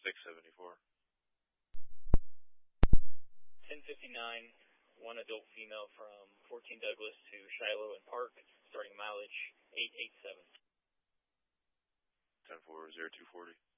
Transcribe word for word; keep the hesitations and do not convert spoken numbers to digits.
six seventy-four. ten fifty-nine, one adult female from fourteen Douglas to Shiloh and Park, starting mileage eight eight seven. ten four, zero two forty.